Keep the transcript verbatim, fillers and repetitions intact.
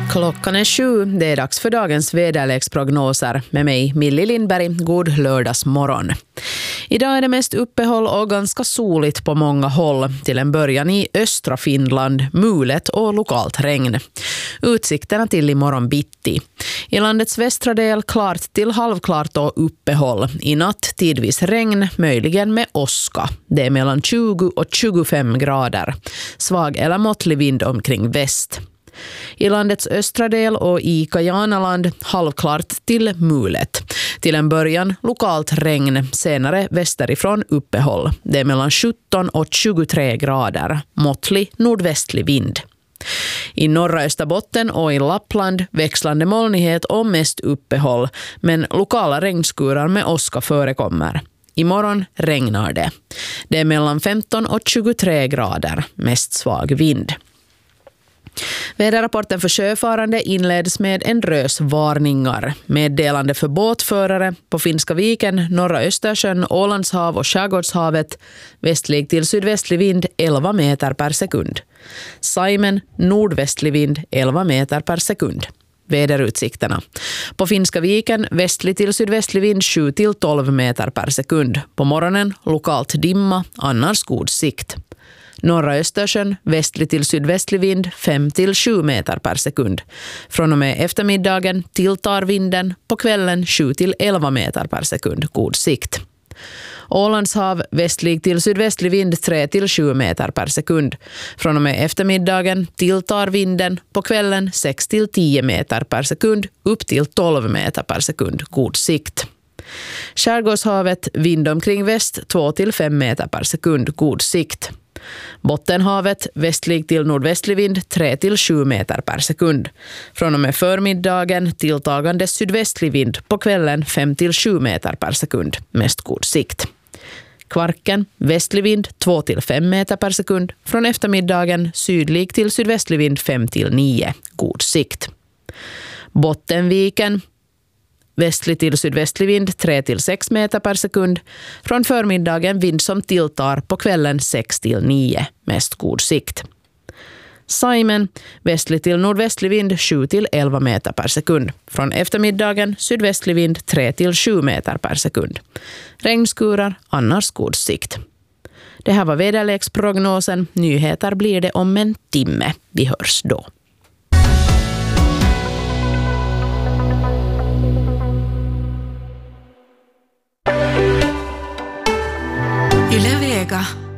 Klockan är sju, det är dags för dagens väderleksprognoser med mig Millie Lindberg. God lördagsmorgon. Idag är det mest uppehåll och ganska soligt på många håll. Till en början i östra Finland, mulet och lokalt regn. Utsikterna till imorgon bitti. I landets västra del klart till halvklart och uppehåll. I natt tidvis regn, möjligen med åska. Det är mellan tjugo och tjugofem grader. Svag eller måttlig vind omkring väst. I landets östra del och i Kajanaland halvklart till mulet. Till en början lokalt regn, senare västerifrån uppehåll. Det är mellan sjutton och tjugotre grader. Måttlig nordvästlig vind. I norra Österbotten och i Lappland växlande molnighet och mest uppehåll, men lokala regnskurar med åska förekommer. Imorgon regnar det. Det är mellan femton och tjugotre grader, mest svag vind. Väderrapporten för sjöfarande inleds med en rösvarningar. Meddelande för båtförare på Finska viken, norra Östersjön, Ålandshav och Skärgårdshavet. Västlig till sydvästlig vind elva meter per sekund. Saimen, nordvästlig vind elva meter per sekund. Väderutsikterna. På Finska viken västlig till sydvästlig vind sju till tolv meter per sekund. På morgonen lokalt dimma, annars god sikt. Norra Östersjön, västlig till sydvästlig vind fem till sju meter per sekund. Från och med eftermiddagen tilltar vinden, på kvällen sju till elva meter per sekund, god sikt. Ålandshav, västlig till sydvästlig vind tre till sju meter per sekund. Från och med eftermiddagen tilltar vinden, på kvällen sex till tio meter per sekund, upp till tolv meter per sekund, god sikt. Skärgårdshavet, vind omkring väst två till fem meter per sekund, god sikt. Bottenhavet, västlig till nordvästlig vind tre till sju meter per sekund. Från och med förmiddagen tilltagande sydvästlig vind, på kvällen fem till sju meter per sekund, mest god sikt. Kvarken, västlig vind två till fem meter per sekund. Från eftermiddagen sydlig till sydvästlig vind fem till nio, god sikt. Bottenviken, västlig till sydvästlig vind tre till sex meter per sekund. Från förmiddagen vind som tilltar, på kvällen sex till nio, mest god sikt. Saimen, västlig till nordvästlig vind sju till elva meter per sekund. Från eftermiddagen sydvästlig vind tre till sju meter per sekund. Regnskurar, annars god sikt. Det här var väderleksprognosen. Nyheter blir det om en timme. Vi hörs då. Yle Vega.